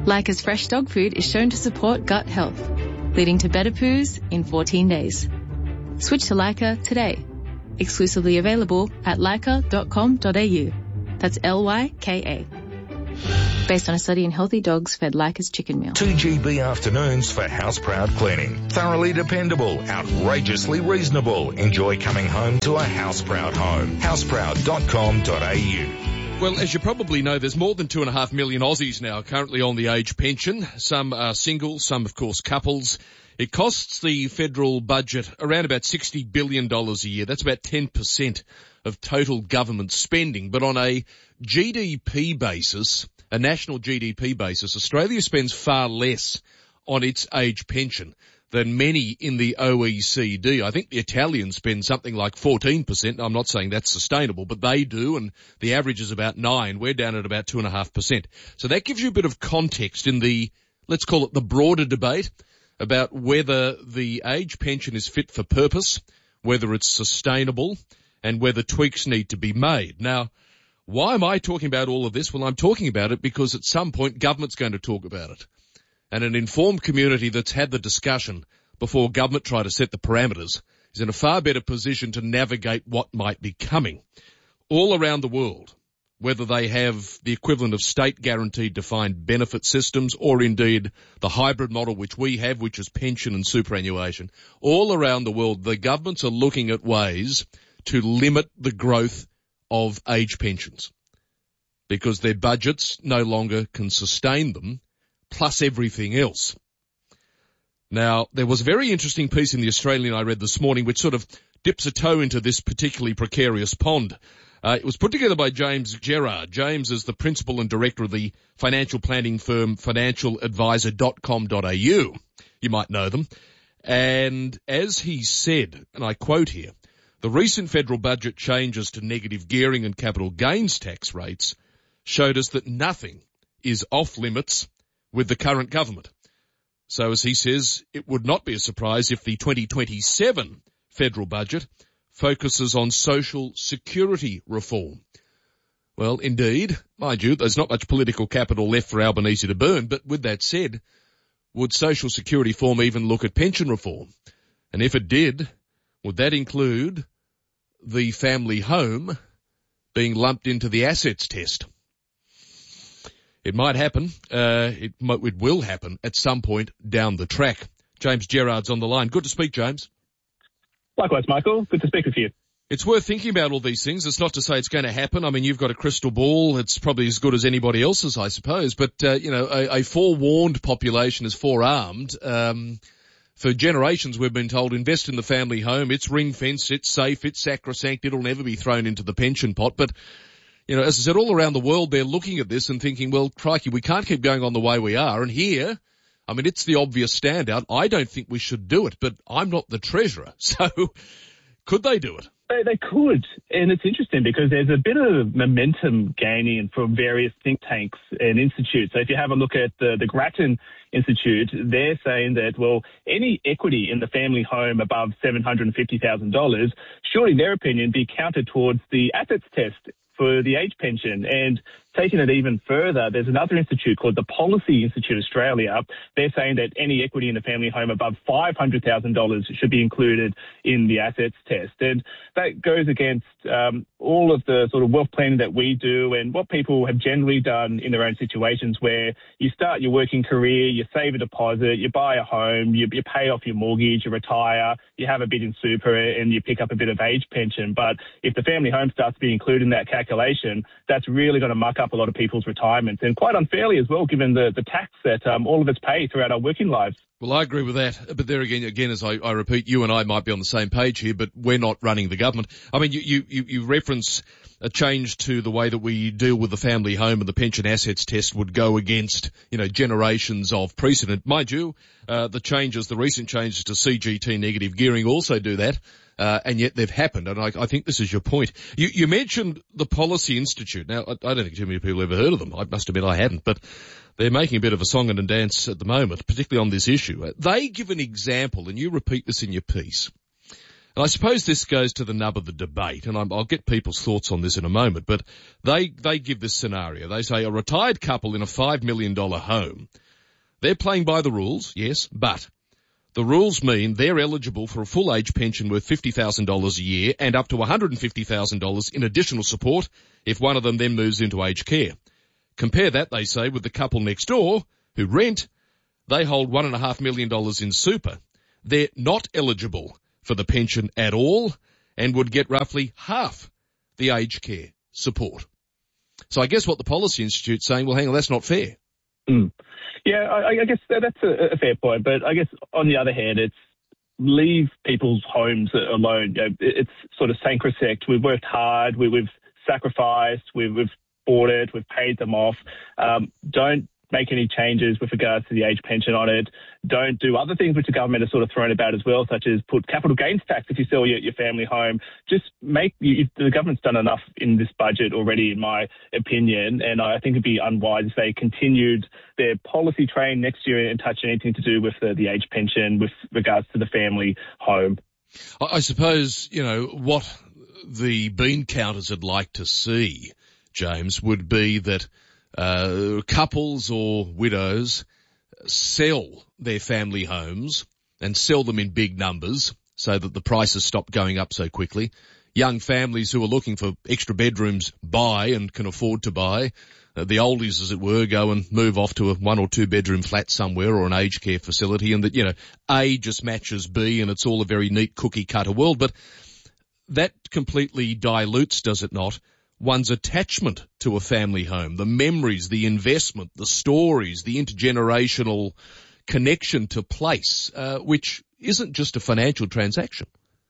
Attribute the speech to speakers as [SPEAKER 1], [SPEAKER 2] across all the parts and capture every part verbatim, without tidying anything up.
[SPEAKER 1] Leica's fresh dog food is shown to support gut health, leading to better poos in fourteen days. Switch to Leica today. Exclusively available at leica dot com dot a u. That's L Y K A. Based on a study in healthy dogs fed Leica's chicken meal.
[SPEAKER 2] two G B afternoons for Houseproud Cleaning. Thoroughly dependable, outrageously reasonable. Enjoy coming home to a Houseproud home. houseproud dot com dot a u.
[SPEAKER 3] Well, as you probably know, there's more than two and a half million Aussies now currently on the age pension. Some are single, some, of course, couples. It costs the federal budget around about sixty billion dollars a year. That's about ten percent of total government spending. But on a G D P basis, a national G D P basis, Australia spends far less on its age pension than many in the O E C D. I think the Italians spend something like fourteen percent. I'm not saying that's sustainable, but they do, and the average is about nine. We're down at about two and a half percent. So that gives you a bit of context in the, let's call it the broader debate about whether the age pension is fit for purpose, whether it's sustainable, and whether tweaks need to be made. Now, why am I talking about all of this? Well, I'm talking about it because at some point government's going to talk about it. And an informed community that's had the discussion before government try to set the parameters is in a far better position to navigate what might be coming. All around the world, whether they have the equivalent of state guaranteed defined benefit systems or indeed the hybrid model which we have, which is pension and superannuation, all around the world the governments are looking at ways to limit the growth of age pensions because their budgets no longer can sustain them, plus everything else. Now, there was a very interesting piece in The Australian I read this morning which sort of dips a toe into this particularly precarious pond. Uh, it was put together by James Gerard. James is the principal and director of the financial planning firm financial advisor dot com dot a u. You might know them. And as he said, and I quote here, the recent federal budget changes to negative gearing and capital gains tax rates showed us that nothing is off limits with the current government. So as he says, it would not be a surprise if the twenty twenty-seven federal budget focuses on social security reform. Well, indeed, mind you, there's not much political capital left for Albanese to burn, but with that said, would social security reform even look at pension reform? And if it did, would that include the family home being lumped into the assets test? It might happen. Uh, it, might, it will happen at some point down the track. James Gerard's on the line. Good to speak, James.
[SPEAKER 4] Likewise, Michael. Good to speak with you.
[SPEAKER 3] It's worth thinking about all these things. It's not to say it's going to happen. I mean, you've got a crystal ball. It's probably as good as anybody else's, I suppose. But, uh, you know, a, a forewarned population is forearmed. Um, for generations, we've been told, invest in the family home. It's ring-fenced, it's safe, it's sacrosanct. It'll never be thrown into the pension pot. But, you know, as I said, all around the world, they're looking at this and thinking, well, crikey, we can't keep going on the way we are. And here, I mean, it's the obvious standout. I don't think we should do it, but I'm not the treasurer. So could they do it?
[SPEAKER 4] They, they could. And it's interesting because there's a bit of momentum gaining from various think tanks and institutes. So if you have a look at the, the Grattan Institute, they're saying that, well, any equity in the family home above seven hundred fifty thousand dollars should, in their opinion, be counted towards the assets test for the age pension. And taking it even further, there's another institute called the Policy Institute Australia. They're saying that any equity in a family home above five hundred thousand dollars should be included in the assets test. And that goes against um, all of the sort of wealth planning that we do and what people have generally done in their own situations, where you start your working career, you save a deposit, you buy a home, you, you pay off your mortgage, you retire, you have a bit in super, and you pick up a bit of age pension. But if the family home starts to be included in that calculation, that's really going to muck up a lot of people's retirements, and quite unfairly as well, given the, the tax that um, all of us pay throughout our working lives.
[SPEAKER 3] Well, I agree with that. But there again, again, as I, I repeat, you and I might be on the same page here, but we're not running the government. I mean, you, you, you reference a change to the way that we deal with the family home and the pension assets test would go against, you know, generations of precedent. Mind you, uh, the changes, the recent changes to C G T negative gearing also do that. Uh, and yet they've happened, and I, I think this is your point. You, you mentioned the Policy Institute. Now, I, I don't think too many people have ever heard of them. I must admit I hadn't, but they're making a bit of a song and a dance at the moment, particularly on this issue. They give an example, and you repeat this in your piece, And I suppose this goes to the nub of the debate, and I'm, I'll get people's thoughts on this in a moment, but they, they give this scenario. They say a retired couple in a five million dollars home, they're playing by the rules, yes, but the rules mean they're eligible for a full age pension worth fifty thousand dollars a year and up to one hundred fifty thousand dollars in additional support if one of them then moves into aged care. Compare that, they say, with the couple next door who rent. They hold one point five million dollars in super. They're not eligible for the pension at all and would get roughly half the aged care support. So I guess what the Policy Institute's saying, well, hang on, that's not fair.
[SPEAKER 4] Mm. Yeah, I, I guess that's a, a fair point. But I guess on the other hand, it's leave people's homes alone. You know, it's sort of sacrosanct. We've worked hard. We, we've sacrificed. We've, we've bought it. We've paid them off. Um, don't make any changes with regards to the age pension on it. Don't do other things which the government has sort of thrown about as well, such as put capital gains tax if you sell your, your family home. Just make you, the government's done enough in this budget already, in my opinion, and I think it'd be unwise if they continued their policy train next year and touch anything to do with the, the age pension with regards to the family home.
[SPEAKER 3] I suppose, you know, what the bean counters would like to see, James, would be that Uh, couples or widows sell their family homes and sell them in big numbers so that the prices stop going up so quickly. Young families who are looking for extra bedrooms buy and can afford to buy. Uh, the oldies, as it were, go and move off to a one or two bedroom flat somewhere or an aged care facility, and that, you know, A just matches B and it's all a very neat cookie cutter world. But that completely dilutes, does it not, one's attachment to a family home, the memories, the investment, the stories, the intergenerational connection to place, uh, which isn't just a financial transaction.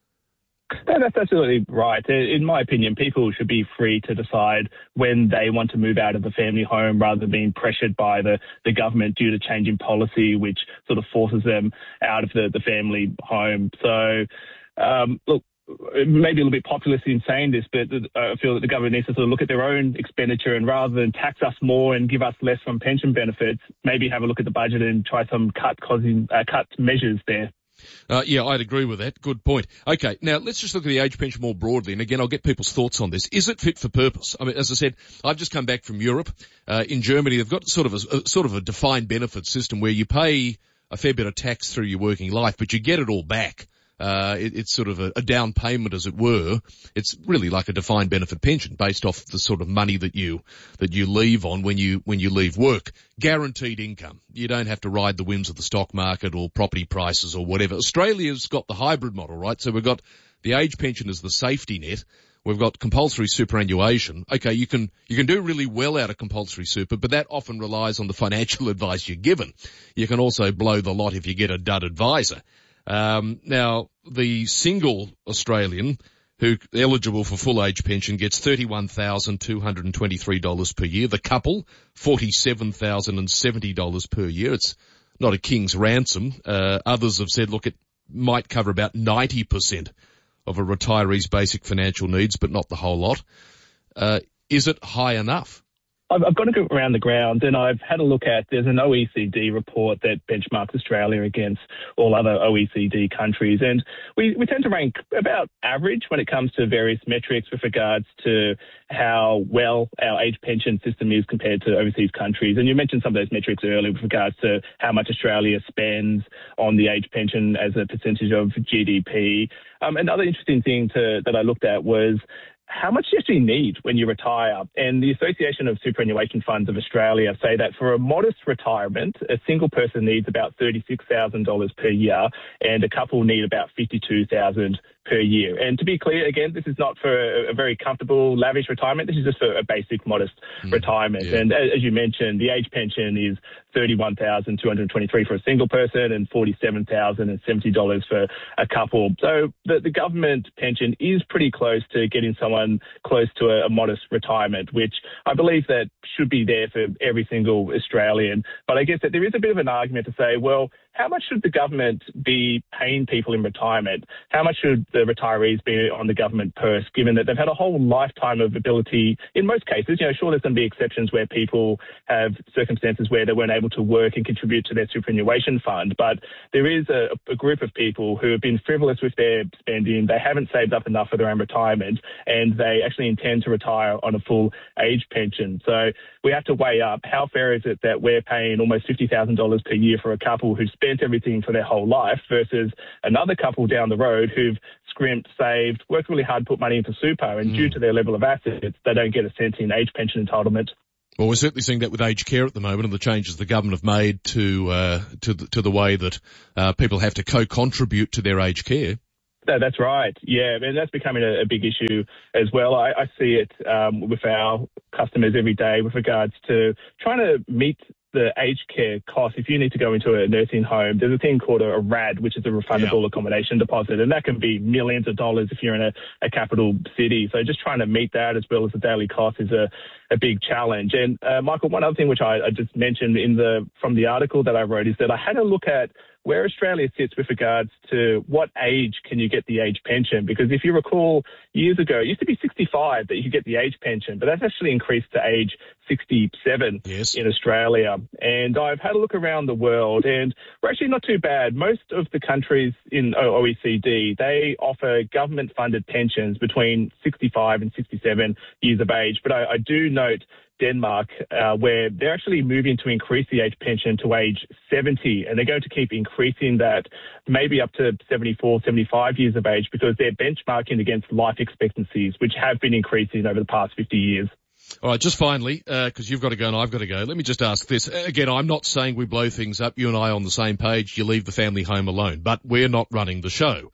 [SPEAKER 4] No, that's absolutely right. In my opinion, people should be free to decide when they want to move out of the family home rather than being pressured by the, the government due to change in policy, which sort of forces them out of the, the family home. So, um, look, it may be a little bit populist in saying this, but I feel that the government needs to sort of look at their own expenditure and rather than tax us more and give us less from pension benefits, maybe have a look at the budget and try some cut causing uh, cut measures there.
[SPEAKER 3] Uh, yeah, I'd agree with that. Good point. Okay, now let's just look at the age pension more broadly. And again, I'll get people's thoughts on this. Is it fit for purpose? I mean, as I said, I've just come back from Europe. Uh, in Germany, they've got sort of a, a sort of a defined benefit system where you pay a fair bit of tax through your working life, but you get it all back. Uh, it, it's sort of a, a down payment, as it were. It's really like a defined benefit pension based off the sort of money that you, that you leave on when you, when you leave work. Guaranteed income. You don't have to ride the whims of the stock market or property prices or whatever. Australia's got the hybrid model, right? So we've got the age pension as the safety net. We've got compulsory superannuation. Okay, you can, you can do really well out of compulsory super, but that often relies on the financial advice you're given. You can also blow the lot if you get a dud advisor. Um, now, the single Australian who eligible for full age pension gets thirty-one thousand two hundred twenty-three dollars per year. The couple, forty-seven thousand seventy dollars per year. It's not a king's ransom. Uh, others have said, look, it might cover about ninety percent of a retiree's basic financial needs, but not the whole lot. Uh, is it high enough?
[SPEAKER 4] I've got to go around the ground and I've had a look at, there's an O E C D report that benchmarks Australia against all other O E C D countries. And we, we tend to rank about average when it comes to various metrics with regards to how well our age pension system is compared to overseas countries. And you mentioned some of those metrics earlier with regards to how much Australia spends on the age pension as a percentage of G D P. Um, another interesting thing to, that I looked at was how much do you actually need when you retire? And the Association of Superannuation Funds of Australia say that for a modest retirement, a single person needs about thirty-six thousand dollars per year and a couple need about fifty-two thousand dollars per year. And to be clear, again, this is not for a very comfortable, lavish retirement. This is just for a basic, modest mm, retirement. Yeah. And as you mentioned, the age pension is thirty-one thousand two hundred twenty-three dollars for a single person and forty-seven thousand seventy dollars for a couple. So the, the government pension is pretty close to getting someone close to a, a modest retirement, which I believe that should be there for every single Australian. But I guess that there is a bit of an argument to say, well, how much should the government be paying people in retirement? How much should the retirees be on the government purse, given that they've had a whole lifetime of ability, in most cases, you know, sure, there's going to be exceptions where people have circumstances where they weren't able to work and contribute to their superannuation fund, but there is a, a group of people who have been frivolous with their spending. They haven't saved up enough for their own retirement, and they actually intend to retire on a full age pension. So we have to weigh up how fair is it that we're paying almost fifty thousand dollars per year for a couple who spent everything for their whole life versus another couple down the road who've scrimped, saved, worked really hard, put money into super, and mm. due to their level of assets, they don't get a cent in age pension entitlement.
[SPEAKER 3] Well, we're certainly seeing that with aged care at the moment and the changes the government have made to uh, to, the, to the way that uh, people have to co-contribute to their aged care.
[SPEAKER 4] No, that's right. Yeah, and that's becoming a, a big issue as well. I, I see it um, with our customers every day with regards to trying to meet the aged care cost. If you need to go into a nursing home, there's a thing called a, a R A D, which is a refundable yeah. accommodation deposit, and that can be millions of dollars if you're in a, a capital city. So just trying to meet that as well as the daily cost is a, a big challenge. And uh, Michael, one other thing which I, I just mentioned in the from the article that I wrote is that I had a look at where Australia sits with regards to what age can you get the age pension. Because if you recall, years ago, it used to be sixty-five that you could get the age pension, but that's actually increased to age sixty-seven yes. in Australia. And I've had a look around the world, and we're actually not too bad. Most of the countries in O E C D, they offer government-funded pensions between sixty-five and sixty-seven years of age. But I, I do note Denmark, uh, where they're actually moving to increase the age pension to age seventy, and they're going to keep increasing that maybe up to seventy-four, seventy-five years of age because they're benchmarking against life expectancies, which have been increasing over the past fifty years.
[SPEAKER 3] All right, just finally, because uh, you've got to go and I've got to go, let me just ask this. Again, I'm not saying we blow things up. You and I are on the same page. You leave the family home alone, but we're not running the show.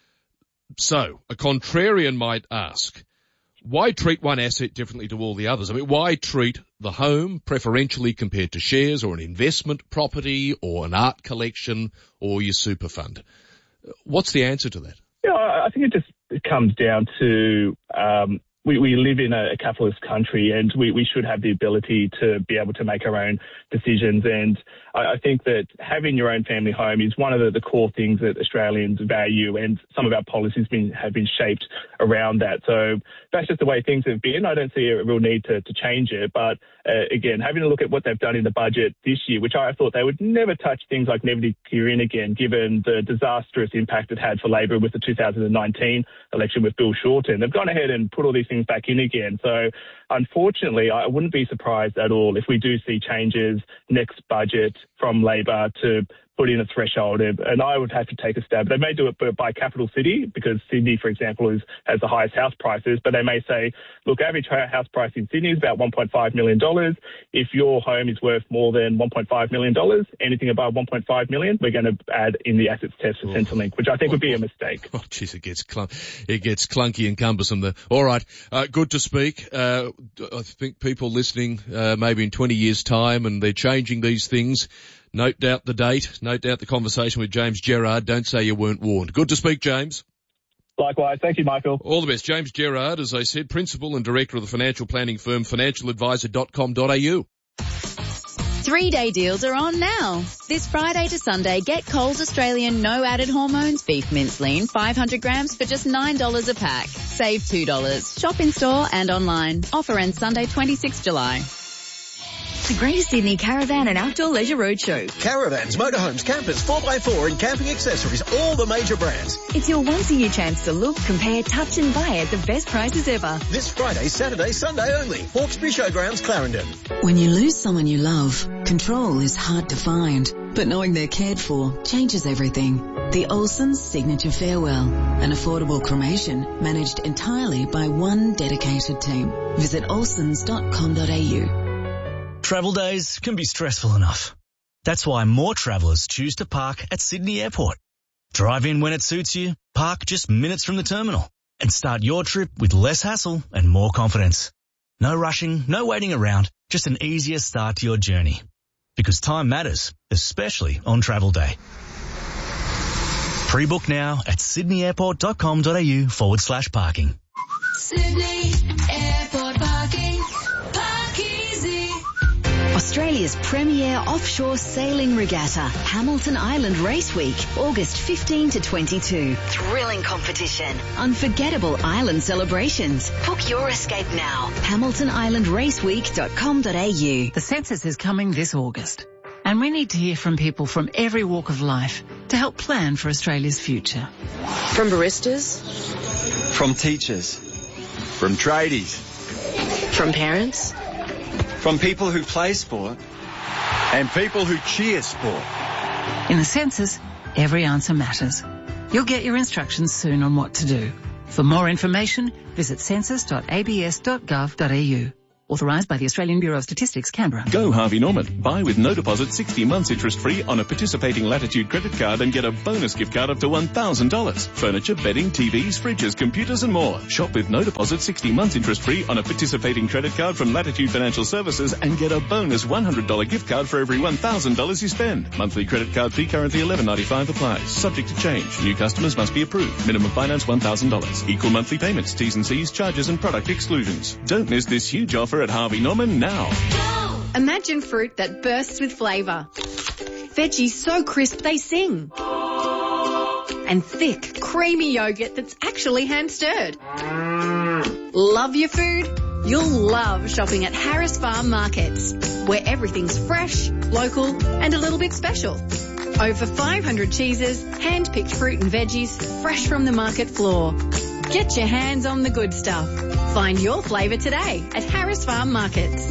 [SPEAKER 3] So a contrarian might ask, why treat one asset differently to all the others? I mean, why treat the home preferentially compared to shares or an investment property or an art collection or your super fund? What's the answer to that?
[SPEAKER 4] Yeah, I think it just comes down to um, we, we live in a, a capitalist country, and we, we should have the ability to be able to make our own decisions. And I, I think that having your own family home is one of the, the core things that Australians value, and some of our policies been, have been shaped around that. So that's just the way things have been. I don't see a real need to, to change it. But uh, again, having a look at what they've done in the budget this year, which I thought they would never touch things like never declare in again, given the disastrous impact it had for Labor with the two thousand nineteen election with Bill Shorten. They've gone ahead and put all these things back in again. So unfortunately, I wouldn't be surprised at all if we do see changes next budget from Labor to put in a threshold, and I would have to take a stab. They may do it by capital city because Sydney, for example, is, has the highest house prices, but they may say, look, average house price in Sydney is about one point five million dollars. If your home is worth more than one point five million dollars, anything above one point five million dollars, we're going to add in the assets test for Centrelink, which I think would be a mistake.
[SPEAKER 3] Oh, jeez, it gets clunk- it gets clunky and cumbersome there. All right, uh, good to speak. Uh, I think people listening, uh, maybe in twenty years' time, and they're changing these things. Note out the date, note out the conversation with James Gerard. Don't say you weren't warned. Good to speak, James.
[SPEAKER 4] Likewise. Thank you, Michael.
[SPEAKER 3] All the best. James Gerard, as I said, principal and director of the financial planning firm financial advisor dot com dot a u.
[SPEAKER 5] Three-day deals are on now. This Friday to Sunday, get Coles Australian no added hormones beef mince lean five hundred grams for just nine dollars a pack. Save two dollars. Shop in store and online. Offer ends Sunday, twenty-sixth of July.
[SPEAKER 6] The Greater Sydney Caravan and Outdoor Leisure Roadshow.
[SPEAKER 7] Caravans, motorhomes, campers, four by four and camping accessories, all the major brands.
[SPEAKER 6] It's your once-a-year chance to look, compare, touch and buy at the best prices ever.
[SPEAKER 7] This Friday, Saturday, Sunday only. Hawkesbury Showgrounds, Clarendon.
[SPEAKER 8] When you lose someone you love, control is hard to find. But knowing they're cared for changes everything. The Olsons Signature Farewell, an affordable cremation managed entirely by one dedicated team. Visit olsons dot com dot a u.
[SPEAKER 9] Travel days can be stressful enough. That's why more travellers choose to park at Sydney Airport. Drive in when it suits you, park just minutes from the terminal, and start your trip with less hassle and more confidence. No rushing, no waiting around, just an easier start to your journey. Because time matters, especially on travel day. Pre-book now at sydney airport dot com dot a u forward slash parking.
[SPEAKER 10] Sydney Airport Parking. Park easy.
[SPEAKER 6] Australia's premier offshore sailing regatta, Hamilton Island Race Week, August fifteenth to twenty-second. Thrilling competition, unforgettable island celebrations. Book your escape now. hamilton island race week dot com dot a u.
[SPEAKER 10] The census is coming this August, and we need to hear from people from every walk of life to help plan for Australia's future.
[SPEAKER 11] From baristas,
[SPEAKER 12] from teachers, from tradies,
[SPEAKER 11] from parents,
[SPEAKER 12] from people who play sport, and people who cheer sport.
[SPEAKER 10] In the census, every answer matters. You'll get your instructions soon on what to do. For more information, visit census dot a b s dot gov dot a u. Authorised by the Australian Bureau of Statistics, Canberra.
[SPEAKER 13] Go Harvey Norman. Buy with no deposit sixty months interest-free on a participating Latitude credit card and get a bonus gift card up to one thousand dollars. Furniture, bedding, T Vs, fridges, computers and more. Shop with no deposit sixty months interest-free on a participating credit card from Latitude Financial Services and get a bonus one hundred dollars gift card for every one thousand dollars you spend. Monthly credit card fee currently eleven ninety-five applies. Subject to change. New customers must be approved. Minimum finance one thousand dollars. Equal monthly payments. T's and C's, charges and product exclusions. Don't miss this huge offer at Harvey Norman now.
[SPEAKER 14] Imagine fruit that bursts with flavour. Veggies so crisp they sing. And thick, creamy yogurt that's actually hand-stirred. Love your food? You'll love shopping at Harris Farm Markets, where everything's fresh, local and a little bit special. Over five hundred cheeses, hand-picked fruit and veggies, fresh from the market floor. Get your hands on the good stuff. Find your flavour today at Harris Farm Markets.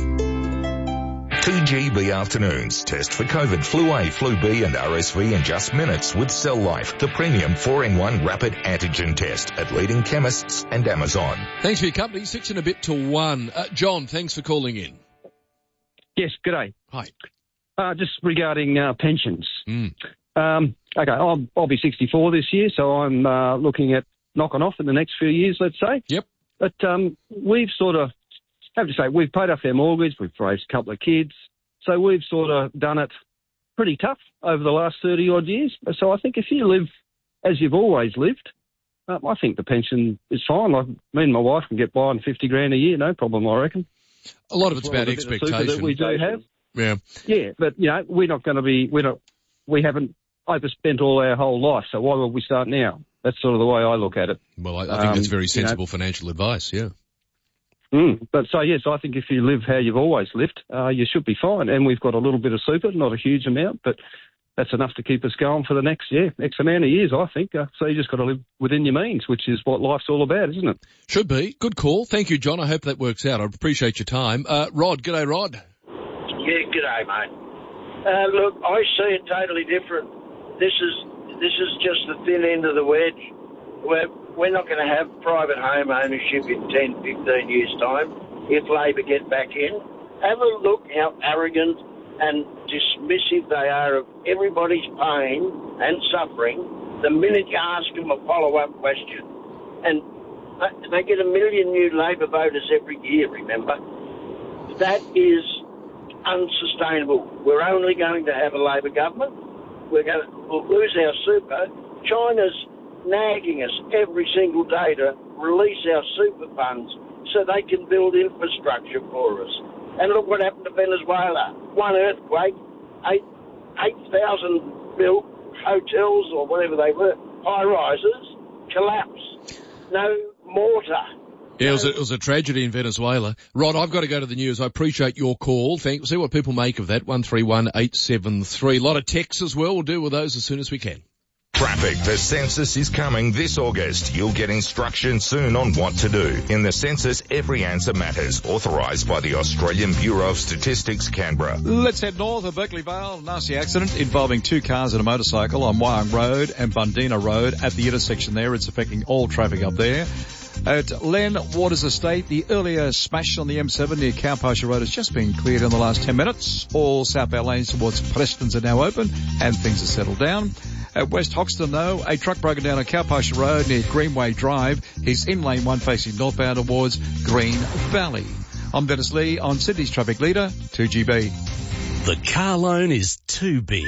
[SPEAKER 2] two G B Afternoons. Test for COVID, Flu A, Flu B and R S V in just minutes with Cell Life, the premium four in one rapid antigen test at leading chemists and Amazon.
[SPEAKER 3] Thanks for your company. Six and a bit to one. Uh, John, thanks for calling in.
[SPEAKER 15] Yes, g'day.
[SPEAKER 3] Hi.
[SPEAKER 15] Uh, just regarding uh, pensions.
[SPEAKER 3] Mm.
[SPEAKER 15] Um, okay, I'll, I'll be sixty-four this year, so I'm uh, looking at knocking off in the next few years, let's say.
[SPEAKER 3] Yep.
[SPEAKER 15] But um, we've sort of, have to say, we've paid off our mortgage, we've raised a couple of kids, so we've sort of done it pretty tough over the last thirty-odd years. So I think if you live as you've always lived, uh, I think the pension is fine. Like, me and my wife can get by on fifty grand a year, no problem, I reckon.
[SPEAKER 3] A lot of it's
[SPEAKER 15] well
[SPEAKER 3] about expectation.
[SPEAKER 15] That we do have.
[SPEAKER 3] Yeah.
[SPEAKER 15] Yeah, but, you know, we're not going to be, we're not, we haven't overspent all our whole life, so why would we start now? That's sort of the way I look at it.
[SPEAKER 3] Well, I, I think um, that's very sensible
[SPEAKER 15] you know,
[SPEAKER 3] financial advice, yeah.
[SPEAKER 15] Mm, but so, yes, I think if you live how you've always lived, uh, you should be fine. And we've got a little bit of super, not a huge amount, but that's enough to keep us going for the next, yeah, X amount of years, I think. Uh, so you just got to live within your means, which is what life's all about, isn't it?
[SPEAKER 3] Should be. Good call. Thank you, John. I hope that works out. I appreciate your time. Uh, Rod, g'day, Rod.
[SPEAKER 16] Yeah, g'day, mate. Uh, look, I see it totally different. This is this is just the thin end of the wedge. We're, we're not going to have private home ownership in ten, fifteen years' time if Labor get back in. Have a look how arrogant and dismissive they are of everybody's pain and suffering the minute you ask them a follow-up question. And they get a million new Labor voters every year, remember? That is unsustainable. We're only going to have a Labor government. We're going to we'll lose our super. China's nagging us every single day to release our super funds so they can build infrastructure for us. And look what happened to Venezuela. One earthquake, eight eight thousand built hotels or whatever they were, high rises, collapse. No mortar.
[SPEAKER 3] Yeah, it was, a, it was a tragedy in Venezuela. Rod, I've got to go to the news. I appreciate your call. Thank, see what people make of that. one three one eight seven three. A lot of texts as well. We'll deal with those as soon as we can.
[SPEAKER 2] Traffic. The census is coming this August. You'll get instructions soon on what to do. In the census, every answer matters. Authorised by the Australian Bureau of Statistics, Canberra.
[SPEAKER 17] Let's head north of Berkeley Vale. Nasty accident involving two cars and a motorcycle on Wyong Road and Bundina Road. At the intersection there, it's affecting all traffic up there. At Len Waters Estate, the earlier smash on the M seven near Cowpasture Road has just been cleared in the last ten minutes. All southbound lanes towards Preston's are now open and things are settled down. At West Hoxton, though, a truck broken down on Cowpasture Road near Greenway Drive. He's in lane one facing northbound towards Green Valley. I'm Dennis Lee on Sydney's Traffic Leader, two G B.
[SPEAKER 18] The car loan is too big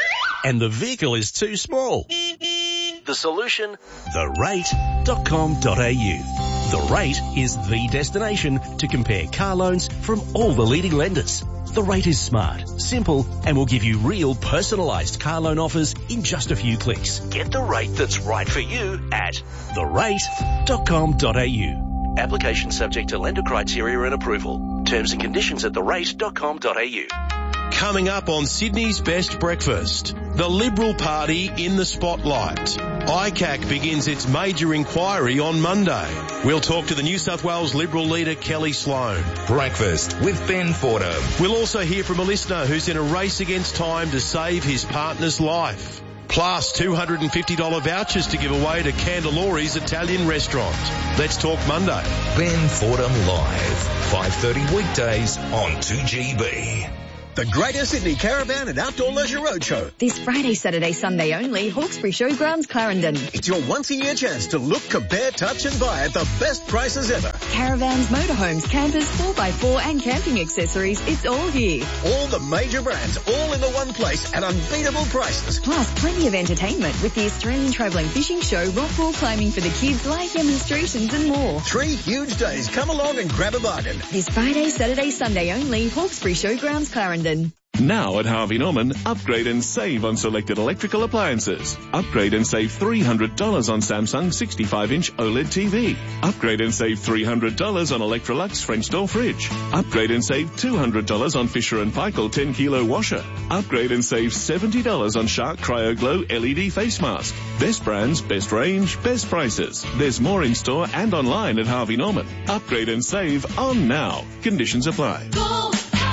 [SPEAKER 18] and the vehicle is too small. The solution? the rate dot com dot a u. The Rate is the destination to compare car loans from all the leading lenders. The Rate is smart, simple, and will give you real personalised car loan offers in just a few clicks. Get the rate that's right for you at the rate dot com dot a u. Application subject to lender criteria and approval. Terms and conditions at the rate dot com dot a u.
[SPEAKER 19] Coming up on Sydney's Best Breakfast, the Liberal Party in the spotlight. I C A C begins its major inquiry on Monday. We'll talk to the New South Wales Liberal leader Kelly Sloan.
[SPEAKER 2] Breakfast with Ben Fordham.
[SPEAKER 19] We'll also hear from a listener who's in a race against time to save his partner's life. Plus two hundred fifty dollars vouchers to give away to Candelori's Italian restaurant. Let's talk Monday.
[SPEAKER 2] Ben Fordham Live, five thirty weekdays on two G B.
[SPEAKER 7] The Greater Sydney Caravan and Outdoor Leisure Roadshow.
[SPEAKER 5] This Friday, Saturday, Sunday only, Hawkesbury Showgrounds, Clarendon.
[SPEAKER 7] It's your once-a-year chance to look, compare, touch and buy at the best prices ever.
[SPEAKER 5] Caravans, motorhomes, campers, four by four and camping accessories, it's all here.
[SPEAKER 7] All the major brands, all in the one place at unbeatable prices.
[SPEAKER 5] Plus, plenty of entertainment with the Australian Travelling Fishing Show, rock wall climbing for the kids, live demonstrations and more.
[SPEAKER 7] Three huge days. Come along and grab a bargain.
[SPEAKER 5] This Friday, Saturday, Sunday only, Hawkesbury Showgrounds, Clarendon.
[SPEAKER 13] Now at Harvey Norman, upgrade and save on selected electrical appliances. Upgrade and save three hundred dollars on Samsung sixty-five inch OLED T V. Upgrade and save three hundred dollars on Electrolux French door fridge. Upgrade and save two hundred dollars on Fisher and Paykel ten kilo washer. Upgrade and save seventy dollars on Shark Cryo Glow L E D face mask. Best brands, best range, best prices. There's more in store and online at Harvey Norman. Upgrade and save on now. Conditions apply.
[SPEAKER 20] Go!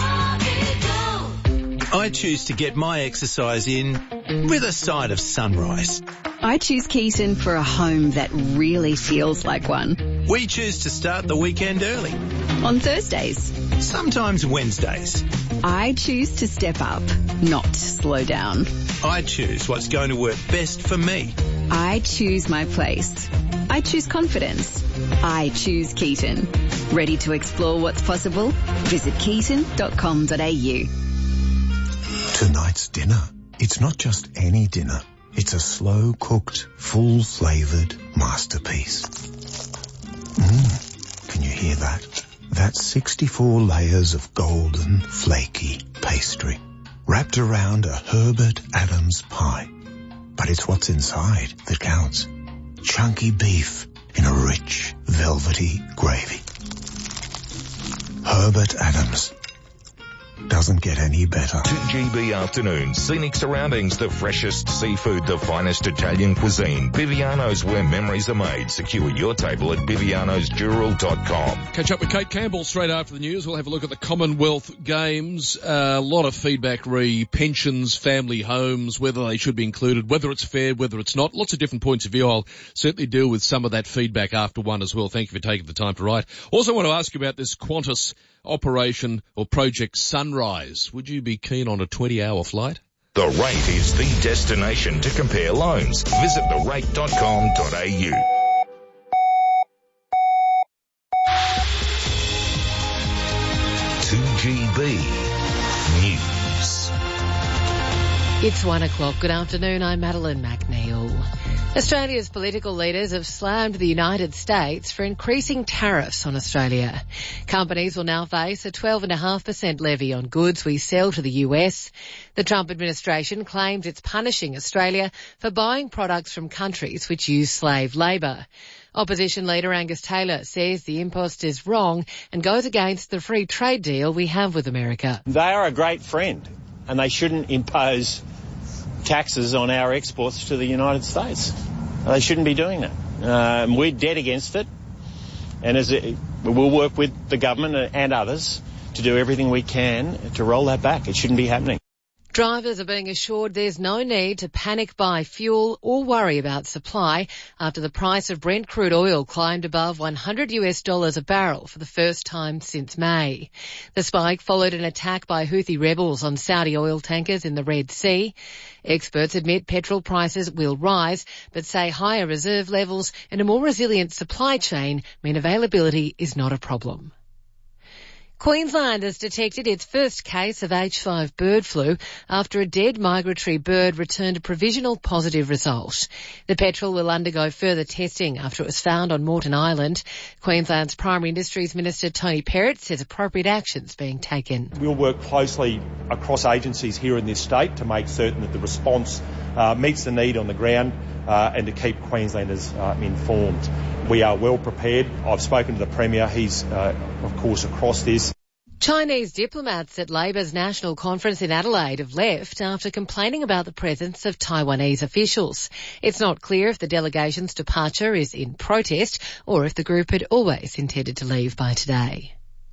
[SPEAKER 20] I choose to get my exercise in with a side of sunrise.
[SPEAKER 21] I choose Keaton for a home that really feels like one.
[SPEAKER 20] We choose to start the weekend early.
[SPEAKER 21] On Thursdays.
[SPEAKER 20] Sometimes Wednesdays.
[SPEAKER 21] I choose to step up, not slow down.
[SPEAKER 20] I choose what's going to work best for me.
[SPEAKER 21] I choose my place. I choose confidence. I choose Keaton. Ready to explore what's possible? Visit keaton dot com dot a u.
[SPEAKER 22] Tonight's dinner. It's not just any dinner. It's a slow-cooked, full-flavoured masterpiece. Mmm. Can you hear that? That's sixty-four layers of golden, flaky pastry wrapped around a Herbert Adams pie. But it's what's inside that counts. Chunky beef in a rich, velvety gravy. Herbert Adams. Doesn't get any better.
[SPEAKER 2] two G B afternoons, scenic surroundings, the freshest seafood, the finest Italian cuisine. Biviano's, where memories are made. Secure your table at bivianos dural dot com.
[SPEAKER 3] Catch up with Kate Campbell straight after the news. We'll have a look at the Commonwealth Games. Uh, a lot of feedback re pensions, family homes, whether they should be included, whether it's fair, whether it's not. Lots of different points of view. I'll certainly deal with some of that feedback after one as well. Thank you for taking the time to write. Also want to ask you about this Qantas Operation or Project Sunrise. Would you be keen on a twenty hour flight?
[SPEAKER 2] The Rate is the destination to compare loans. Visit the rate dot com dot a u. two G B News.
[SPEAKER 23] It's one o'clock. Good afternoon. I'm Madeline McNeil. Australia's political leaders have slammed the United States for increasing tariffs on Australia. Companies will now face a twelve point five percent levy on goods we sell to the U S. The Trump administration claims it's punishing Australia for buying products from countries which use slave labour. Opposition leader Angus Taylor says the impost is wrong and goes against the free trade deal we have with America.
[SPEAKER 24] They are a great friend and they shouldn't impose taxes on our exports to the United States. They shouldn't be doing that. Um, we're dead against it, and as it, we'll work with the government and others to do everything we can to roll that back. It shouldn't be happening.
[SPEAKER 23] Drivers are being assured there's no need to panic buy fuel or worry about supply after the price of Brent crude oil climbed above one hundred US dollars a barrel for the first time since May. The spike followed an attack by Houthi rebels on Saudi oil tankers in the Red Sea. Experts admit petrol prices will rise, but say higher reserve levels and a more resilient supply chain mean availability is not a problem. Queensland has detected its first case of H five bird flu after a dead migratory bird returned a provisional positive result. The petrel will undergo further testing after it was found on Moreton Island. Queensland's Primary Industries Minister Tony Perrott says appropriate actions being taken.
[SPEAKER 1] We'll work closely across agencies here in this state to make certain that the response uh, meets the need on the ground uh, and to keep Queenslanders uh, informed. We are well prepared. I've spoken to the Premier. He's, uh, of course, across this.
[SPEAKER 23] Chinese diplomats at Labor's national conference in Adelaide have left after complaining about the presence of Taiwanese officials. It's not clear if the delegation's departure is in protest or if the group had always intended to leave by today.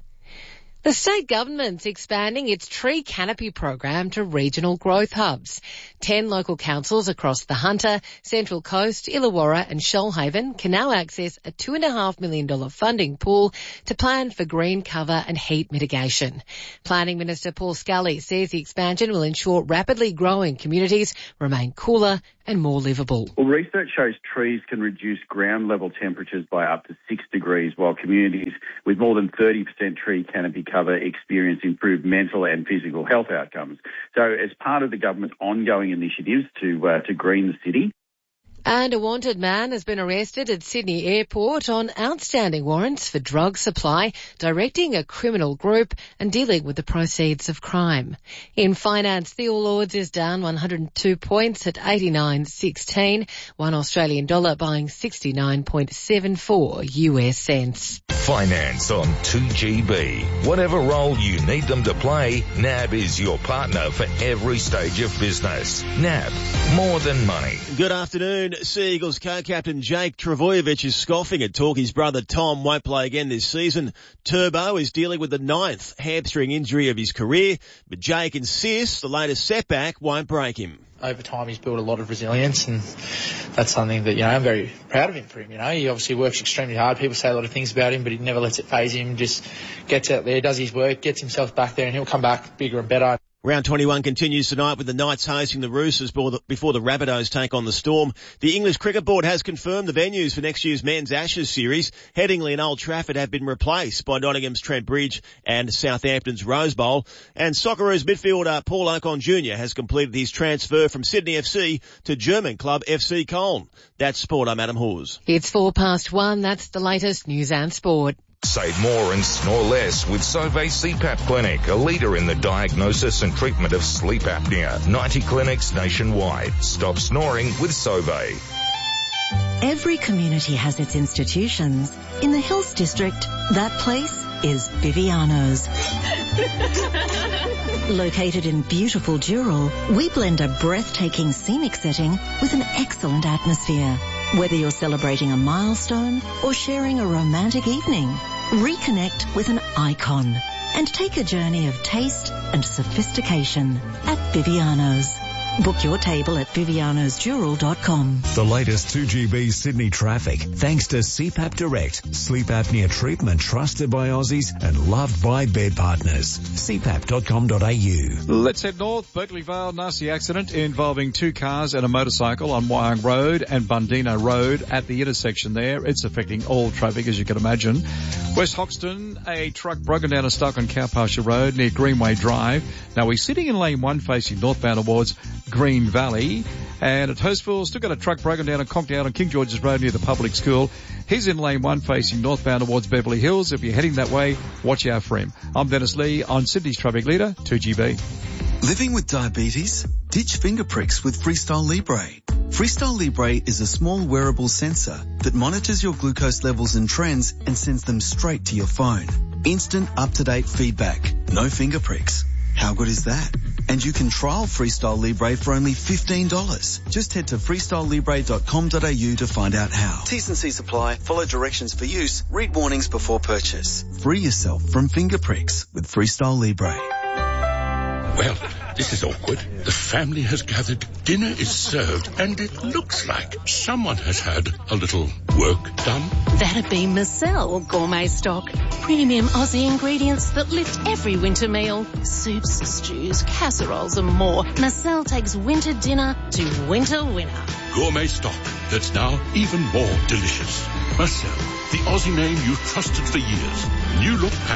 [SPEAKER 23] The state government's expanding its tree canopy program to regional growth hubs. Ten local councils across the Hunter, Central Coast, Illawarra and Shoalhaven can now access a two point five million dollars funding pool to plan for green cover and heat mitigation. Planning Minister Paul Scully says the expansion will ensure rapidly growing communities remain cooler and more livable.
[SPEAKER 4] Well, research shows trees can reduce ground level temperatures by up to six degrees, while communities with more than thirty percent tree canopy cover experience improved mental and physical health outcomes. So as part of the government's ongoing initiatives to uh, to green the city.
[SPEAKER 23] And a wanted man has been arrested at Sydney Airport on outstanding warrants for drug supply, directing a criminal group and dealing with the proceeds of crime. In finance, the All Ords is down one hundred two points at eighty-nine sixteen, one Australian dollar buying sixty-nine point seven four U S cents.
[SPEAKER 2] Finance on two G B. Whatever role you need them to play, N A B is your partner for every stage of business. N A B, more than money.
[SPEAKER 19] Good afternoon. Sea Eagles co-captain Jake Travojevic is scoffing at talk his brother Tom won't play again this season. Turbo is dealing with the ninth hamstring injury of his career, but Jake insists the latest setback won't break him.
[SPEAKER 8] Over time, he's built a lot of resilience, and that's something that, you know, I'm very proud of him for him. You know, he obviously works extremely hard. People say a lot of things about him, but he never lets it faze him. Just gets out there, does his work, gets himself back there, and he'll come back bigger and better.
[SPEAKER 19] Round twenty-one continues tonight with the Knights hosting the Roosters before the Rabbitohs take on the Storm. The English Cricket Board has confirmed the venues for next year's Men's Ashes series. Headingley and Old Trafford have been replaced by Nottingham's Trent Bridge and Southampton's Rose Bowl. And Socceroos midfielder Paul Ocon Junior has completed his transfer from Sydney F C to German club F C Köln. That's Sport. I'm Adam Hawes.
[SPEAKER 23] It's four past one. That's the latest news and sport.
[SPEAKER 2] Save more and snore less with Sauvé C PAP Clinic, a leader in the diagnosis and treatment of sleep apnea. ninety clinics nationwide. Stop snoring with Sauvé.
[SPEAKER 9] Every community has its institutions. In the Hills District, that place is Viviano's. Located in beautiful Dural, we blend a breathtaking scenic setting with an excellent atmosphere. Whether you're celebrating a milestone or sharing a romantic evening, reconnect with an icon and take a journey of taste and sophistication at Viviano's. Book your table at vivianos dural dot com.
[SPEAKER 25] The latest two G B Sydney traffic, thanks to C PAP Direct, sleep apnea treatment trusted by Aussies and loved by bed partners. c pap dot com dot a u.
[SPEAKER 17] Let's head north. Berkeley Vale, nasty accident involving two cars and a motorcycle on Wyong Road and Bundina Road at the intersection there. It's affecting all traffic, as you can imagine. West Hoxton, a truck broken down and stuck on Cowpasture Road near Greenway Drive. Now we're sitting in lane one facing northbound towards Green Valley. And at Hurstville, still got a truck broken down and conked out on King George's Road near the public school. He's in lane one facing northbound towards Beverly Hills. If you're heading that way, watch out for him. I'm Dennis Lee on Sydney's Traffic Leader, two G B.
[SPEAKER 26] Living with diabetes? Ditch finger pricks with Freestyle Libre. Freestyle Libre is a small wearable sensor that monitors your glucose levels and trends and sends them straight to your phone. Instant, up-to-date feedback. No finger pricks. How good is that? And you can trial Freestyle Libre for only fifteen dollars. Just head to freestyle libre dot com dot a u to find out how. T's and C's apply. Follow directions for use. Read warnings before purchase. Free yourself from finger pricks with Freestyle Libre.
[SPEAKER 27] Well, this is awkward. The family has gathered, dinner is served, and it looks like someone has had a little work done.
[SPEAKER 28] That'd be Marcel Gourmet Stock. Premium Aussie ingredients that lift every winter meal. Soups, stews, casseroles and more. Marcel takes winter dinner to winter winner.
[SPEAKER 27] Gourmet Stock that's now even more delicious. Marcel, the Aussie name you've trusted for years. New look pack.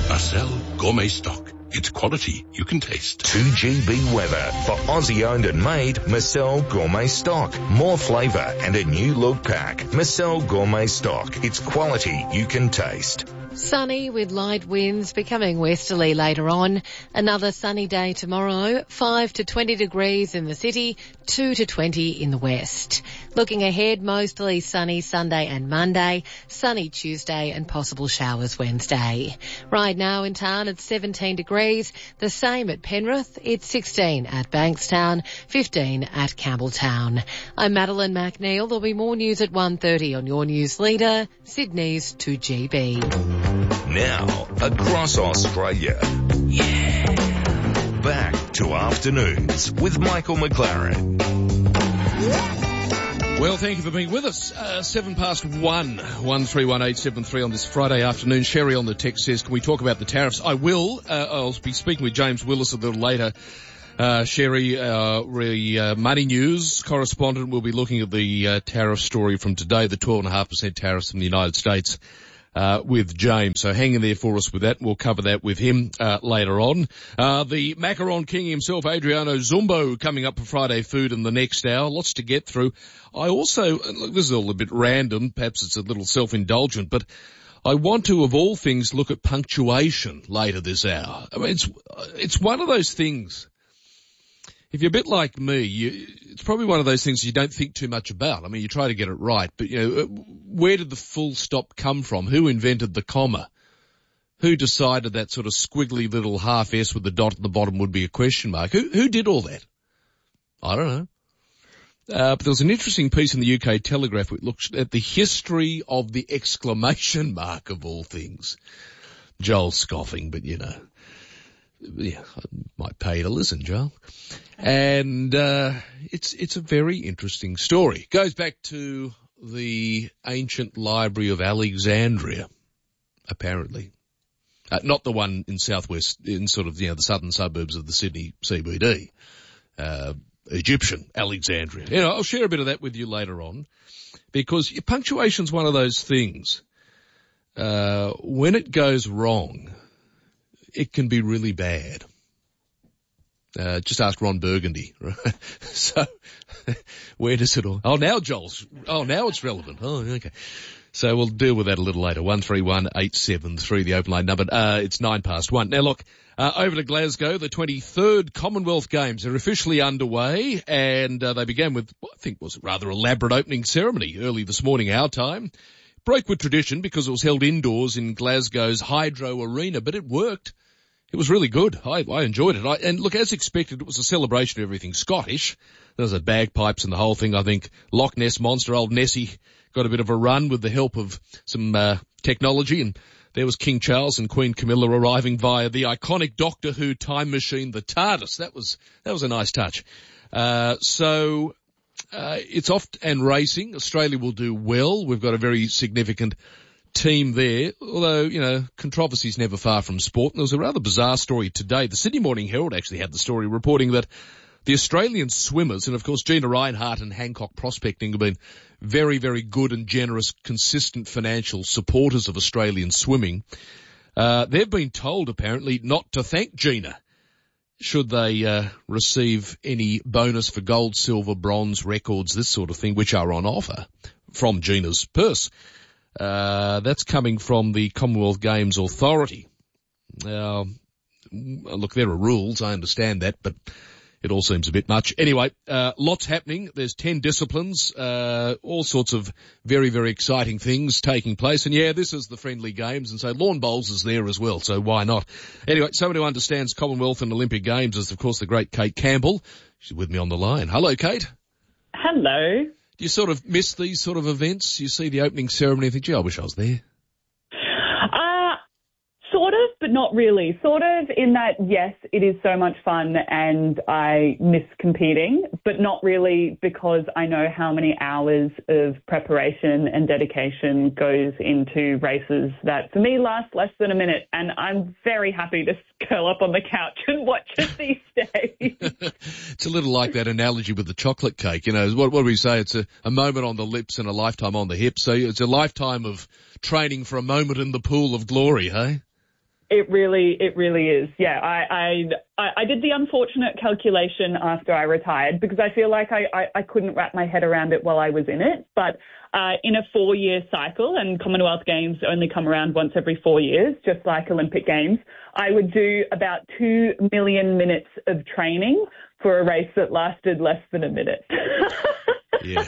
[SPEAKER 27] Marcel Gourmet Stock. It's quality you can taste.
[SPEAKER 2] two G B weather for Aussie owned and made Marcel Gourmet Stock. More flavour and a new look pack. Marcel Gourmet Stock. It's quality you can taste.
[SPEAKER 23] Sunny with light winds becoming westerly later on. Another sunny day tomorrow, five to twenty degrees in the city, two to twenty in the west. Looking ahead, mostly sunny Sunday and Monday, sunny Tuesday and possible showers Wednesday. Right now in town it's seventeen degrees, the same at Penrith, it's sixteen at Bankstown, fifteen at Campbelltown. I'm Madeline McNeil. There'll be more news at one thirty on your news leader, Sydney's two G B.
[SPEAKER 2] Now, across Australia. Yeah. Back to Afternoons with Michael McLaren.
[SPEAKER 3] Well, thank you for being with us. Uh, seven past one, one three one eight seven three on this Friday afternoon. Sherry on the text says, can we talk about the tariffs? I will. Uh, I'll be speaking with James Willis a little later. Uh, Sherry, uh, really, uh, Money News correspondent, will be looking at the uh, tariff story from today, the twelve point five percent tariffs from the United States. Uh, with James. So hang in there for us with that. We'll cover that with him, uh, later on. Uh, the Macaron King himself, Adriano Zumbo, coming up for Friday Food in the next hour. Lots to get through. I also, look, this is all a bit random. Perhaps it's a little self-indulgent, but I want to, of all things, look at punctuation later this hour. I mean, it's, it's one of those things. If you're a bit like me, you, it's probably one of those things you don't think too much about. I mean, you try to get it right, but, you know, where did the full stop come from? Who invented the comma? Who decided that sort of squiggly little half S with the dot at the bottom would be a question mark? Who, who did all that? I don't know. Uh, but there was an interesting piece in the U K Telegraph which looks at the history of the exclamation mark of all things. Joel's scoffing, but, you know. Yeah, I might pay to listen, Joel. And, uh, it's, it's a very interesting story. It goes back to the ancient library of Alexandria, apparently. Uh, not the one in southwest, in sort of, you know, the southern suburbs of the Sydney C B D. Uh, Egyptian Alexandria. You know, I'll share a bit of that with you later on, because punctuation's one of those things. Uh, when it goes wrong, it can be really bad. Uh, just ask Ron Burgundy, right? So, where does it all, oh, now Joel's, oh, now it's relevant. Oh, okay. So we'll deal with that a little later. one three one eight seven three, the open line number. Uh, it's nine past one. Now look, uh, over to Glasgow, the twenty-third Commonwealth Games are officially underway, and, uh, they began with, what I think was a rather elaborate opening ceremony early this morning, our time. Broke with tradition because it was held indoors in Glasgow's Hydro Arena, but it worked. It was really good. I, I enjoyed it. I, and look, as expected, it was a celebration of everything Scottish. There was a bagpipes and the whole thing. I think Loch Ness Monster, old Nessie, got a bit of a run with the help of some uh, technology, and there was King Charles and Queen Camilla arriving via the iconic Doctor Who time machine, the TARDIS. That was that was a nice touch. Uh, so uh, it's off and racing. Australia will do well. We've got a very significant team there, although, you know, controversy's never far from sport. And there was a rather bizarre story today. The Sydney Morning Herald actually had the story reporting that the Australian swimmers, and of course Gina Reinhart and Hancock Prospecting have been very, very good and generous, consistent financial supporters of Australian swimming. Uh, they've been told apparently not to thank Gina should they uh, receive any bonus for gold, silver, bronze, records, this sort of thing, which are on offer from Gina's purse. Uh, that's coming from the Commonwealth Games Authority. Now, look, there are rules, I understand that, but it all seems a bit much. Anyway, uh, lots happening. There's ten disciplines, uh, all sorts of very, very exciting things taking place. And yeah, this is the friendly games, and so lawn bowls is there as well, so why not? Anyway, someone who understands Commonwealth and Olympic Games is, of course, the great Kate Campbell. She's with me on the line. Hello, Kate.
[SPEAKER 6] Hello.
[SPEAKER 3] Do you sort of miss these sort of events? You see the opening ceremony and think, gee, I wish I was there.
[SPEAKER 6] Uh, sort of, but not really. Sort of in that, yes, it is so much fun and I miss competing, but not really, because I know how many hours of preparation and dedication goes into races that for me last less than a minute, and I'm very happy to curl up on the couch and watch it these days.
[SPEAKER 3] It's a little like that analogy with the chocolate cake. You know, what, what do we say? It's a, a moment on the lips and a lifetime on the hips. So it's a lifetime of training for a moment in the pool of glory, hey?
[SPEAKER 6] It really, it really is. Yeah, I, I, I did the unfortunate calculation after I retired because I feel like I, I, I couldn't wrap my head around it while I was in it. But uh, in a four-year cycle, and Commonwealth Games only come around once every four years, just like Olympic Games, I would do about two million minutes of training for a race that lasted less than a minute.
[SPEAKER 3] Yeah,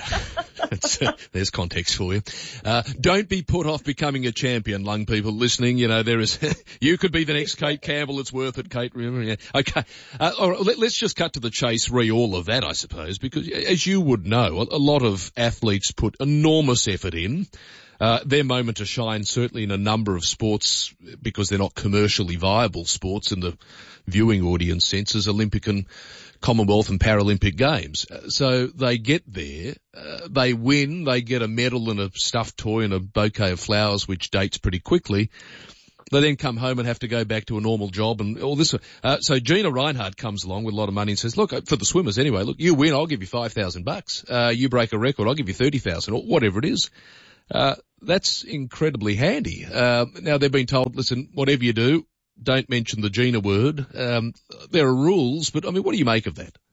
[SPEAKER 3] uh, there's context for you. Uh, don't be put off becoming a champion, young people listening. You know, there is, you could be the next Kate Campbell. It's worth it, Kate. Yeah. Okay. Uh, all right, let, let's just cut to the chase, re all of that, I suppose, because as you would know, a, a lot of athletes put enormous effort in. Uh, their moment to shine, certainly in a number of sports, because they're not commercially viable sports in the viewing audience sense, as Olympic and Commonwealth and Paralympic Games. So they get there, uh, they win, they get a medal and a stuffed toy and a bouquet of flowers, which dates pretty quickly. They then come home and have to go back to a normal job and all this. Uh, so Gina Reinhardt comes along with a lot of money and says, look, for the swimmers anyway, look, you win, I'll give you five thousand bucks. Uh, you break a record, I'll give you thirty thousand or whatever it is. Uh, that's incredibly handy. Uh, now they've been told, listen, whatever you do, don't mention the Gina word. Um, there are rules, but I mean, what do you make of that?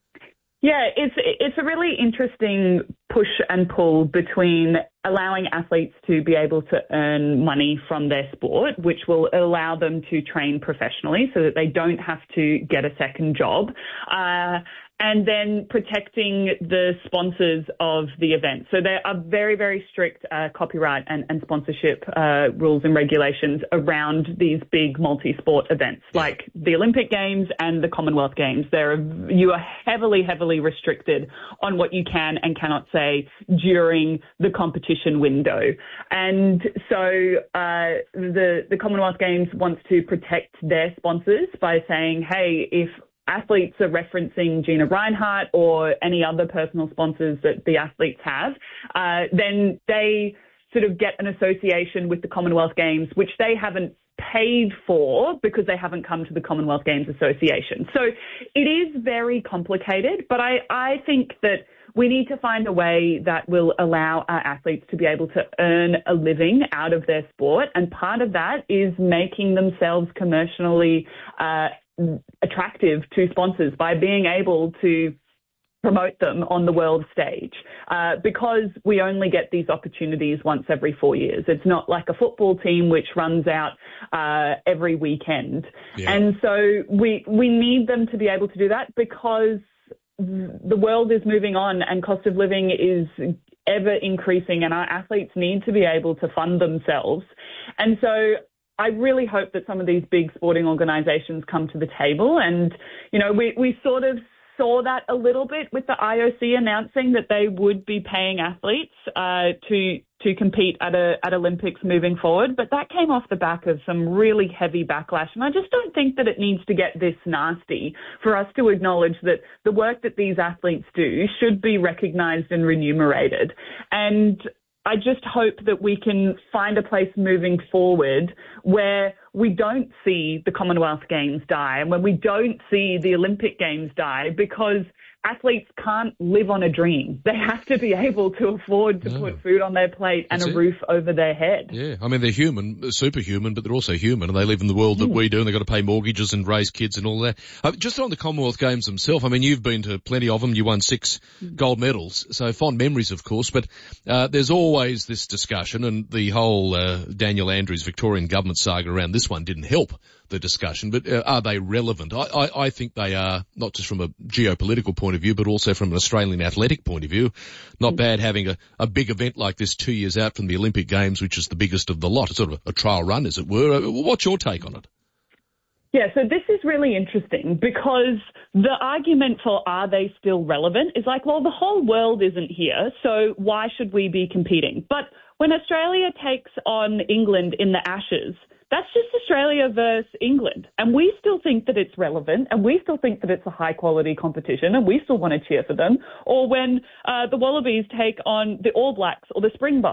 [SPEAKER 6] Yeah, it's it's a really interesting push and pull between allowing athletes to be able to earn money from their sport, which will allow them to train professionally so that they don't have to get a second job, uh, and then protecting the sponsors of the event. So there are very, very strict uh, copyright and, and sponsorship uh, rules and regulations around these big multi-sport events like the Olympic Games and the Commonwealth Games. There are, you are heavily, heavily restricted on what you can and cannot say during the competition window. And so uh, the, the Commonwealth Games wants to protect their sponsors by saying, hey, if athletes are referencing Gina Reinhardt or any other personal sponsors that the athletes have, uh, then they sort of get an association with the Commonwealth Games, which they haven't paid for because they haven't come to the Commonwealth Games Association. So it is very complicated, but I, I think that we need to find a way that will allow our athletes to be able to earn a living out of their sport. And part of that is making themselves commercially uh, attractive to sponsors by being able to promote them on the world stage, uh, because we only get these opportunities once every four years. It's not like a football team which runs out uh, every weekend. Yeah. And so we we need them to be able to do that because the world is moving on and cost of living is ever increasing and our athletes need to be able to fund themselves. And so I really hope that some of these big sporting organisations come to the table. And, you know, we, we sort of saw that a little bit with the I O C announcing that they would be paying athletes uh, to to compete at a at Olympics moving forward. But that came off the back of some really heavy backlash. And I just don't think that it needs to get this nasty for us to acknowledge that the work that these athletes do should be recognised and remunerated. And I just hope that we can find a place moving forward where we don't see the Commonwealth Games die and when we don't see the Olympic Games die, because athletes can't live on a dream. They have to be able to afford to no. put food on their plate and That's a it. roof over their head.
[SPEAKER 3] Yeah, I mean, they're human, superhuman, but they're also human, and they live in the world that mm. we do, and they've got to pay mortgages and raise kids and all that. Uh, just on the Commonwealth Games themselves, I mean, you've been to plenty of them. You won six mm. gold medals, so fond memories, of course, but uh, there's always this discussion, and the whole uh, Daniel Andrews Victorian government saga around this one didn't help the discussion, but uh, are they relevant? I, I, I think they are, not just from a geopolitical point of view, but also from an Australian athletic point of view. Not bad having a, a big event like this two years out from the Olympic Games, which is the biggest of the lot. It's sort of a, a trial run, as it were. What's your take on it?
[SPEAKER 6] Yeah, so this is really interesting because the argument for are they still relevant is like, well, the whole world isn't here, so why should we be competing? But when Australia takes on England in the Ashes, that's just Australia versus England. And we still think that it's relevant and we still think that it's a high quality competition and we still want to cheer for them. Or when uh, the Wallabies take on the All Blacks or the Springboks,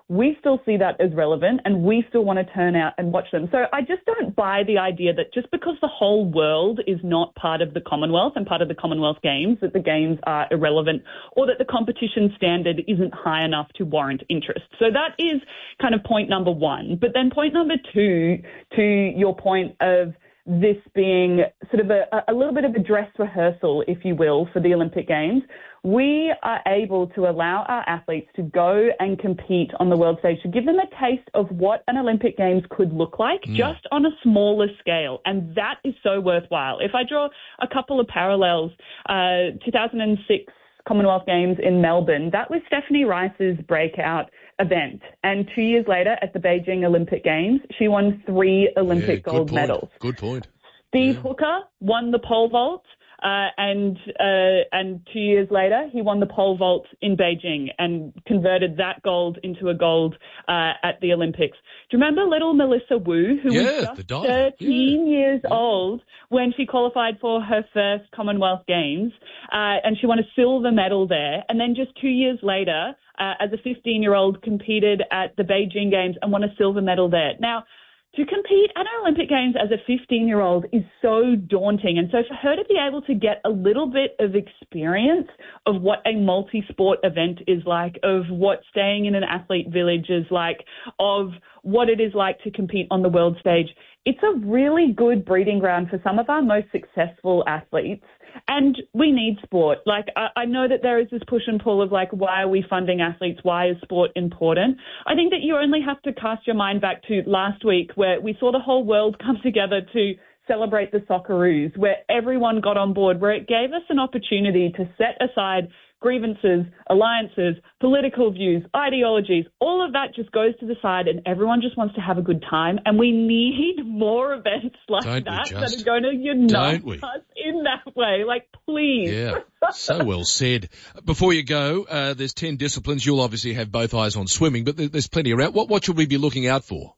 [SPEAKER 6] we still see that as relevant and we still want to turn out and watch them. So I just don't buy the idea that just because the whole world is not part of the Commonwealth and part of the Commonwealth Games, that the games are irrelevant or that the competition standard isn't high enough to warrant interest. So that is kind of point number one. But then point number two, to your point of this being sort of a, a little bit of a dress rehearsal, if you will, for the Olympic Games, we are able to allow our athletes to go and compete on the world stage, to give them a taste of what an Olympic Games could look like, mm. just on a smaller scale. And that is so worthwhile. If I draw a couple of parallels, uh, two thousand six Commonwealth Games in Melbourne, that was Stephanie Rice's breakout event. And two years later at the Beijing Olympic Games, she won three Olympic
[SPEAKER 3] yeah,
[SPEAKER 6] gold
[SPEAKER 3] point.
[SPEAKER 6] medals.
[SPEAKER 3] Good point.
[SPEAKER 6] Steve
[SPEAKER 3] yeah.
[SPEAKER 6] Hooker won the pole vault. Uh, and uh, and two years later, he won the pole vault in Beijing and converted that gold into a gold uh, at the Olympics. Do you remember little Melissa Wu, who
[SPEAKER 3] yeah,
[SPEAKER 6] was just thirteen yeah. years yeah. old when she qualified for her first Commonwealth Games, uh, and she won a silver medal there. And then just two years later, uh, as a fifteen-year-old, competed at the Beijing Games and won a silver medal there. Now, to compete at an Olympic Games as a fifteen-year-old is so daunting. And so for her to be able to get a little bit of experience of what a multi-sport event is like, of what staying in an athlete village is like, of what it is like to compete on the world stage, it's a really good breeding ground for some of our most successful athletes. And we need sport. Like, I, I know that there is this push and pull of, like, why are we funding athletes? Why is sport important? I think that you only have to cast your mind back to last week where we saw the whole world come together to celebrate the Socceroos, where everyone got on board, where it gave us an opportunity to set aside grievances, alliances, political views, ideologies. All of that just goes to the side and everyone just wants to have a good time. And we need more events like
[SPEAKER 3] Don't
[SPEAKER 6] that
[SPEAKER 3] that
[SPEAKER 6] are going to unite
[SPEAKER 3] Don't we?
[SPEAKER 6] us in that way. Like, please.
[SPEAKER 3] Yeah, so well said. Before you go, uh, there's ten disciplines. You'll obviously have both eyes on swimming, but there's plenty around. What, what should we be looking out for?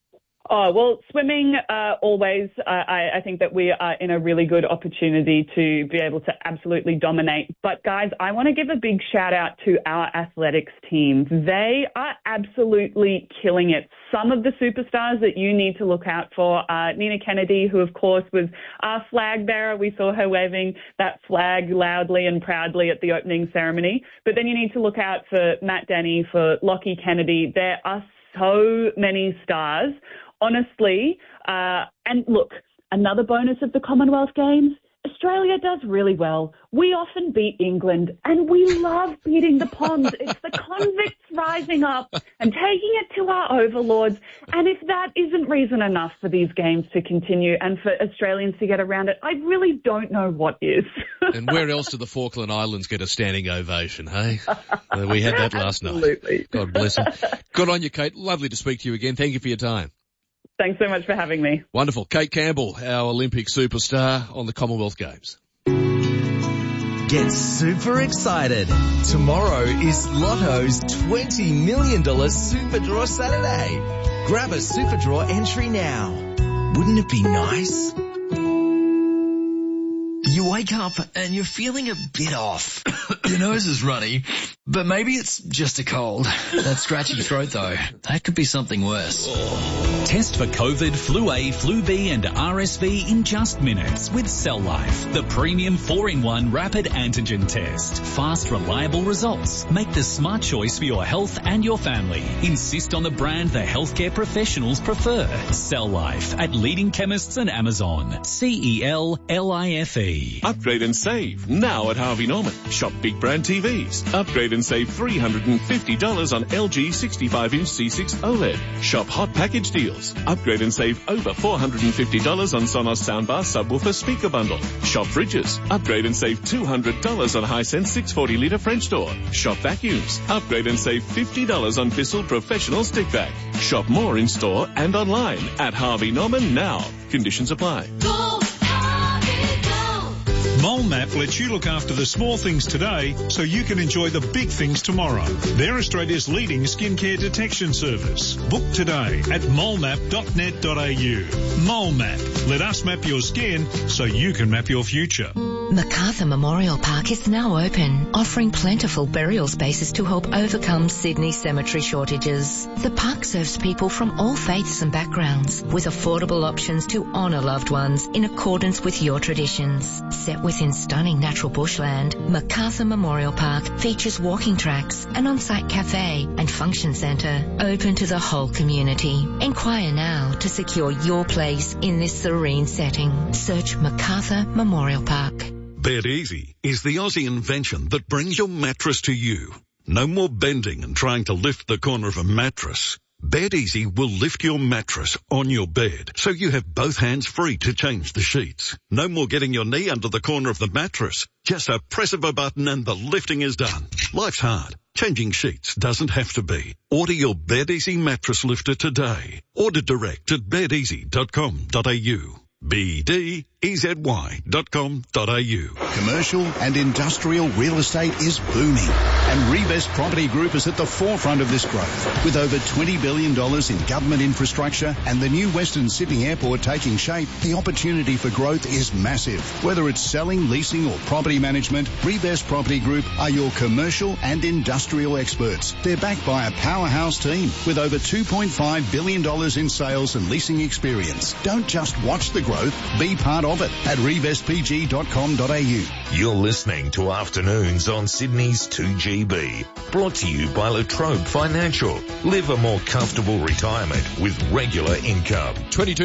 [SPEAKER 6] Oh, well, swimming, uh, always, uh, I, I think that we are in a really good opportunity to be able to absolutely dominate. But guys, I want to give a big shout out to our athletics team. They are absolutely killing it. Some of the superstars that you need to look out for are Nina Kennedy, who of course was our flag bearer. We saw her waving that flag loudly and proudly at the opening ceremony. But then you need to look out for Matt Denny, for Lockie Kennedy. There are so many stars. Honestly, uh, and look, another bonus of the Commonwealth Games, Australia does really well. We often beat England, and we love beating the Poms. It's the convicts rising up and taking it to our overlords. And if that isn't reason enough for these games to continue and for Australians to get around it, I really don't know what is.
[SPEAKER 3] And where else do the Falkland Islands get a standing ovation, hey? Uh, we had that last
[SPEAKER 6] Absolutely.
[SPEAKER 3] night. God bless them. Good on you, Kate. Lovely to speak to you again. Thank you for your time.
[SPEAKER 6] Thanks so much for having me.
[SPEAKER 3] Wonderful. Kate Campbell, our Olympic superstar on the Commonwealth Games.
[SPEAKER 7] Get super excited. Tomorrow is Lotto's twenty million dollars Super Draw Saturday. Grab a Super Draw entry now. Wouldn't it be nice?
[SPEAKER 10] You wake up and you're feeling a bit off. Your nose is runny, but maybe it's just a cold. That scratchy throat though, that could be something worse.
[SPEAKER 11] Test for COVID, Flu A, Flu B and R S V in just minutes with Cell Life, the premium four in one rapid antigen test. Fast, reliable results. Make the smart choice for your health and your family. Insist on the brand the healthcare professionals prefer. Cell Life at leading chemists and Amazon. C E L L I F E.
[SPEAKER 13] Upgrade and save now at Harvey Norman. Shop big brand T Vs. Upgrade and save three hundred fifty dollars on L G sixty-five inch C six OLED. Shop hot package deals. Upgrade and save over four hundred fifty dollars on Sonos soundbar subwoofer speaker bundle. Shop fridges. Upgrade and save two hundred dollars on Hisense six hundred forty litre French door. Shop vacuums. Upgrade and save fifty dollars on Bissell professional stick vac. Shop more in store and online at Harvey Norman now. Conditions apply.
[SPEAKER 12] Go! MoleMap lets you look after the small things today so you can enjoy the big things tomorrow. They're Australia's leading skincare detection service. Book today at molemap dot net dot a u. MoleMap. Let us map your skin so you can map your future.
[SPEAKER 5] MacArthur Memorial Park is now open, offering plentiful burial spaces to help overcome Sydney's cemetery shortages. The park serves people from all faiths and backgrounds, with affordable options to honour loved ones in accordance with your traditions. Set within stunning natural bushland, MacArthur Memorial Park features walking tracks, an on-site cafe and function centre open to the whole community. Inquire now to secure your place in this serene setting. Search MacArthur Memorial Park.
[SPEAKER 14] Bed Easy is the Aussie invention that brings your mattress to you. No more bending and trying to lift the corner of a mattress. Bed Easy will lift your mattress on your bed, so you have both hands free to change the sheets. No more getting your knee under the corner of the mattress. Just a press of a button and the lifting is done. Life's hard. Changing sheets doesn't have to be. Order your Bed Easy mattress lifter today. Order direct at bed easy dot com dot a u. B D E Z Y dot com dot a u.
[SPEAKER 15] Commercial and industrial real estate is booming, and Revest Property Group is at the forefront of this growth. With over twenty billion dollars in government infrastructure and the new Western Sydney Airport taking shape, the opportunity for growth is massive. Whether it's selling, leasing or property management, Revest Property Group are your commercial and industrial experts. They're backed by a powerhouse team with over two point five billion dollars in sales and leasing experience. Don't just watch the growth, be part of it at revest p g dot com dot a u.
[SPEAKER 2] You're listening to Afternoons on Sydney's two G B. Brought to you by Latrobe Financial. Live a more comfortable retirement with regular income.
[SPEAKER 3] twenty-two